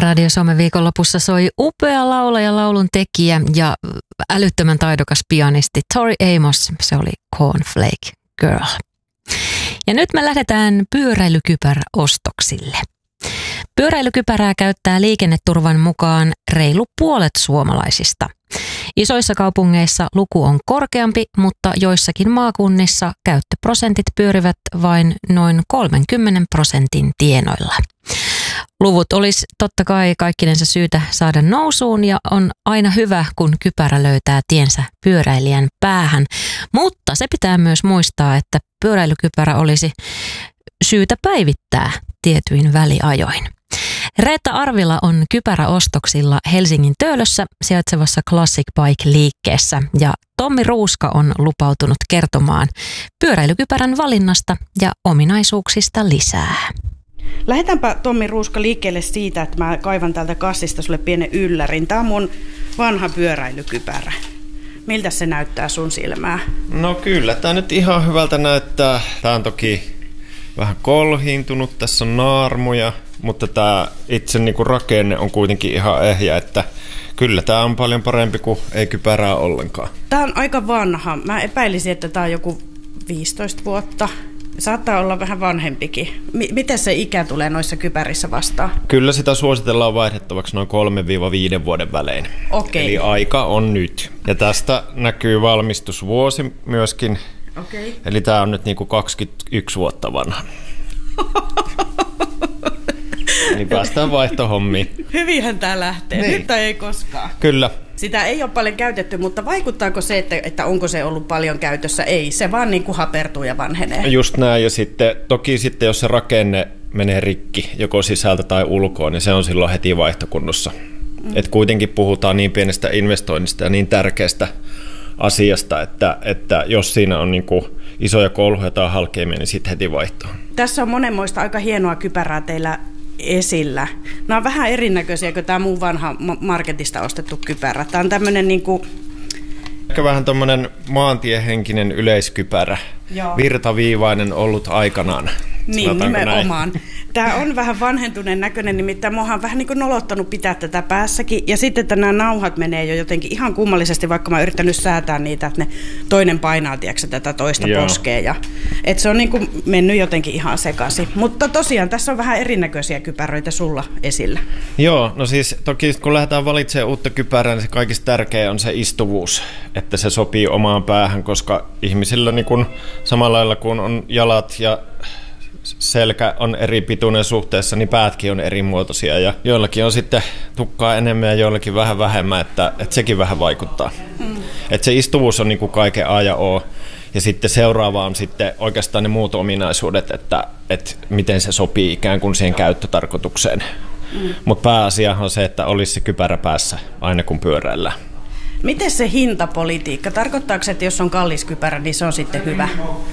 Radio Suomen viikonlopussa soi upea laulaja, laulun tekijä ja älyttömän taidokas pianisti Tori Amos. Se oli Cornflake Girl. Ja nyt me lähdetään pyöräilykypäräostoksille. Pyöräilykypärää käyttää liikenneturvan mukaan reilu puolet suomalaisista. Isoissa kaupungeissa luku on korkeampi, mutta joissakin maakunnissa käyttöprosentit pyörivät vain noin 30% tienoilla. Luvut olisi totta kai kaikkinensa syytä saada nousuun ja on aina hyvä, kun kypärä löytää tiensä pyöräilijän päähän. Mutta se pitää myös muistaa, että pyöräilykypärä olisi syytä päivittää tietyin väliajoin. Reetta Arvila on kypäräostoksilla Helsingin Töölössä sijaitsevassa Classic Bike-liikkeessä ja Tommi Ruuska on lupautunut kertomaan pyöräilykypärän valinnasta ja ominaisuuksista lisää. Lähdetäänpä Tommi Ruuska liikkeelle siitä, että mä kaivan täältä kassista sulle pienen yllärin. Tää on mun vanha pyöräilykypärä. Miltä se näyttää sun silmää? No kyllä, tää nyt ihan hyvältä näyttää. Tää on toki vähän kolhiintunut, tässä on naarmuja, mutta tää itse niinku rakenne on kuitenkin ihan ehjä, että kyllä tää on paljon parempi kuin ei kypärää ollenkaan. Tää on aika vanha. Mä epäilisin, että tää on joku 15 vuotta. Saattaa olla vähän vanhempikin. Miten se ikä tulee noissa kypärissä vastaan? Kyllä sitä suositellaan vaihdettavaksi noin 3-5 vuoden välein. Okei. Eli aika on nyt. Ja tästä näkyy valmistusvuosi myöskin. Okei. Eli tää on nyt niinku 21 vuotta vanha. Niin päästään vaihtohommiin. Hyvinhän tää lähtee. Niin. Nyt tai ei koskaan. Kyllä. Sitä ei ole paljon käytetty, mutta vaikuttaako se, että onko se ollut paljon käytössä? Ei, se vaan niin kuin hapertuu ja vanhenee. Just näin, ja sitten toki sitten jos se rakenne menee rikki, joko sisältä tai ulkoon, niin se on silloin heti vaihtokunnossa. Et kuitenkin puhutaan niin pienestä investoinnista ja niin tärkeästä asiasta, että jos siinä on niin kuin isoja kolhuja tai halkeamia, niin sitten heti vaihtoon. Tässä on monenmoista aika hienoa kypärää teillä esillä. Nämä on vähän erinäköisiä kuin tämä muu vanha marketista ostettu kypärä. Tämä on tämmöinen niin kuin ehkä vähän tommoinen maantiehenkinen yleiskypärä. Joo. Virtaviivainen ollut aikanaan. Niin, nimenomaan. Näin? Tämä on vähän vanhentuneen näköinen, nimittäin minua on vähän niin kuin nolottanut pitää tätä päässäkin. Ja sitten, että nämä nauhat menee jo jotenkin ihan kummallisesti, vaikka mä oon yrittänyt säätää niitä, että ne toinen painaa, tiedätkö, tätä toista poskea. Ja, että se on niin kuin mennyt jotenkin ihan sekaisin. Mutta tosiaan, tässä on vähän erinäköisiä kypäröitä sulla esillä. Joo, no siis toki kun lähdetään valitsemaan uutta kypärää, niin se kaikista tärkeä on se istuvuus, että se sopii omaan päähän, koska ihmisillä niin kun, samalla lailla kun on jalat ja selkä on eri pituinen suhteessa, niin päätkin on eri muotoisia ja joillakin on sitten tukkaa enemmän ja joillakin vähän vähemmän, että sekin vähän vaikuttaa. Että se istuvuus on niin kuin kaiken A ja O ja sitten seuraava on sitten oikeastaan ne muut ominaisuudet, että miten se sopii ikään kuin siihen käyttötarkoitukseen. Mutta pääasia on se, että olisi se kypärä päässä aina kun pyöräillään. Miten se hintapolitiikka? Tarkoittaako se, että jos on kallis kypärä, niin se on sitten hyvä?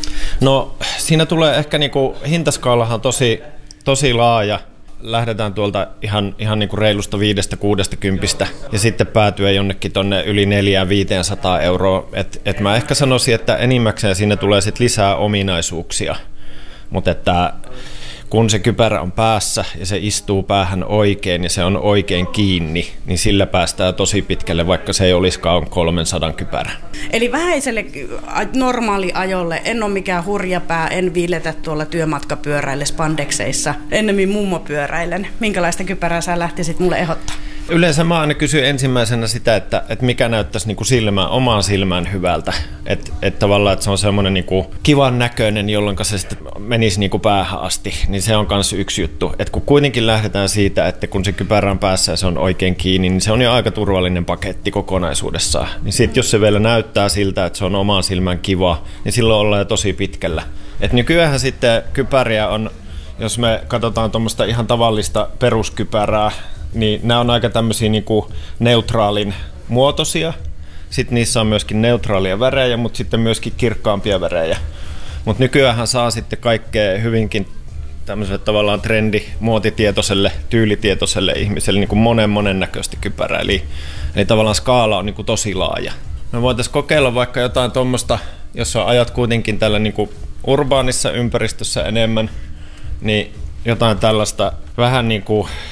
No siinä tulee ehkä niinku, hintaskaalahan tosi laaja. Lähdetään tuolta ihan niinku reilusta 5-60 ja sitten päätyä jonnekin tonne yli 400-500 euroa. Et mä ehkä sanoisin, että enimmäkseen siinä tulee sit lisää ominaisuuksia, mutta että kun se kypärä on päässä ja se istuu päähän oikein ja se on oikein kiinni, niin sillä päästään tosi pitkälle, vaikka se ei olisikaan 300 kypärä. Eli vähäiselle normaaliajolle, en ole mikään hurjapää, en viiletä tuolla työmatkapyöräille spandekseissa, ennemmin mummopyöräilen. Minkälaista kypärää sä lähtisit mulle ehdottaa? Yleensä mä aina kysyn ensimmäisenä sitä, että mikä näyttäisi niinku omaan silmään hyvältä. Että tavallaan että se on semmoinen niinku kivan näköinen, jolloin se sitten menisi niinku päähän asti. Niin se on myös yksi juttu. Että kun kuitenkin lähdetään siitä, että kun se kypärä on päässä ja se on oikein kiinni, niin se on jo aika turvallinen paketti kokonaisuudessaan. Niin sitten jos se vielä näyttää siltä, että se on omaan silmään kiva, niin silloin ollaan jo tosi pitkällä. Että nykyäänhän sitten kypäriä on, jos me katsotaan tuommoista ihan tavallista peruskypärää, niin nämä on aika tämmöisiä niinku neutraalin muotoisia. Sitten niissä on myöskin neutraalia värejä, mutta sitten myöskin kirkkaampia värejä. Mutta nykyäänhän saa sitten kaikkea hyvinkin tämmöiselle tavallaan muotitietoiselle, tyylitietoiselle ihmiselle niin kuin monen näköistä kypärää. Eli tavallaan skaala on niin kuin tosi laaja. Me voitaisiin kokeilla vaikka jotain tuommoista, jos ajat kuitenkin tällä niin kuin urbaanissa ympäristössä enemmän, niin jotain tällaista vähän niin kuin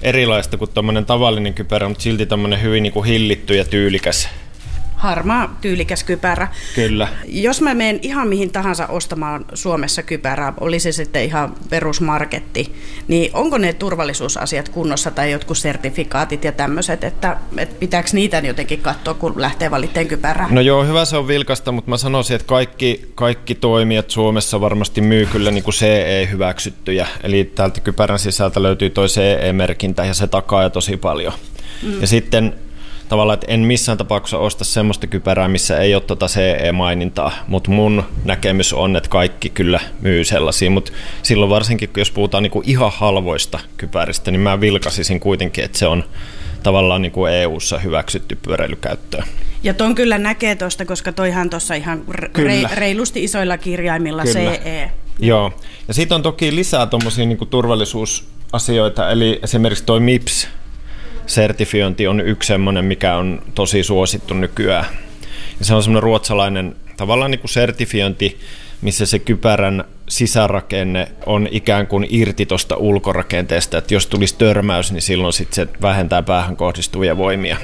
erilaista kuin tommonen tavallinen kypärä, mutta silti tommonen hyvin niin kuin hillitty ja tyylikäs. Harmaa, tyylikäs kypärä. Kyllä. Jos mä menen ihan mihin tahansa ostamaan Suomessa kypärää, oli se sitten ihan perusmarketti, niin onko ne turvallisuusasiat kunnossa tai jotkut sertifikaatit ja tämmöiset, että pitääkö niitä jotenkin katsoa, kun lähtee valitteen kypärää? No joo, hyvä se on vilkasta, mutta mä sanoisin, että kaikki toimijat Suomessa varmasti myy kyllä niin kuin CE-hyväksyttyjä. Eli täältä kypärän sisältä löytyy toi CE-merkintä ja se takaa jo tosi paljon. Ja sitten tavallaan, että en missään tapauksessa osta semmoista kypärää, missä ei ole tuota CE-mainintaa, mutta mun näkemys on, että kaikki kyllä myy sellaisia, mutta silloin varsinkin, jos puhutaan niinku ihan halvoista kypäristä, niin mä vilkasisin kuitenkin, että se on tavallaan niinku EU-ssa hyväksytty pyöräilykäyttöön. Ja ton kyllä näkee tuosta, koska toihan tuossa ihan reilusti isoilla kirjaimilla kyllä. CE. Joo, ja sitten on toki lisää tuommoisia niinku turvallisuusasioita, eli esimerkiksi toi MIPS, sertifiointi on yksi semmoinen, mikä on tosi suosittu nykyään. Ja se on semmoinen ruotsalainen tavallaan niin kuin sertifiointi, missä se kypärän sisärakenne on ikään kuin irti tuosta ulkorakenteesta, että jos tulisi törmäys, niin silloin sit se vähentää päähän kohdistuvia voimia.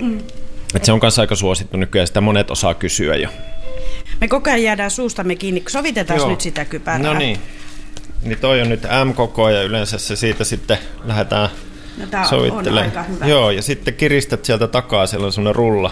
Et se on kanssa aika suosittu nykyään, sitä monet osaa kysyä jo. Me koko ajan jäädään suustamme kiinni, sovitetaan nyt sitä kypärää. No niin toi on nyt M-koko ja yleensä se siitä sitten lähdetään sovittele. On aika hyvä. Joo, ja sitten kiristät sieltä takaa, siellä on semmoinen rulla.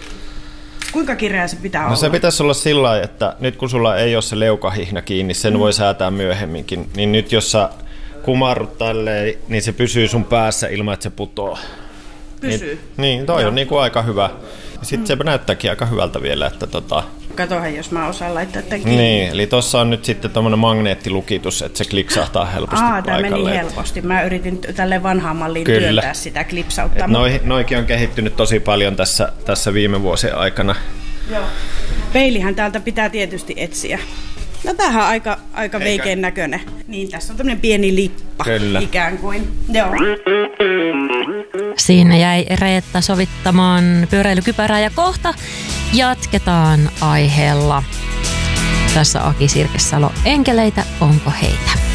Kuinka kireä se pitää olla? No se pitäisi olla sillä lailla, että nyt kun sulla ei ole se leukahihna kiinni, sen voi säätää myöhemminkin. Niin nyt jos sä kumarrut tälleen, niin se pysyy sun päässä ilman, että se putoo. Pysyy? Niin, toi on niin kuin aika hyvä. Sitten se näyttääkin aika hyvältä vielä, että Katohan, jos mä osaan laittaa tämän kiinni. Niin, eli tossa on nyt sitten tommonen magneettilukitus, että se kliksahtaa helposti paikalle. Tämä meni helposti. Mä yritin tälle vanhaan malliin työntää sitä klipsauttaa. Noikin on kehittynyt tosi paljon tässä viime vuosien aikana. Joo. Peilihän täältä pitää tietysti etsiä. No tämähän on aika veikeän näköinen. Niin, tässä on tämmöinen pieni lippa. Kyllä. Ikään kuin. Joo. Siinä jäi Reetta sovittamaan pyöräilykypärää ja kohta jatketaan aiheella. Tässä Aki Sirkesalo, enkeleitä, onko heitä?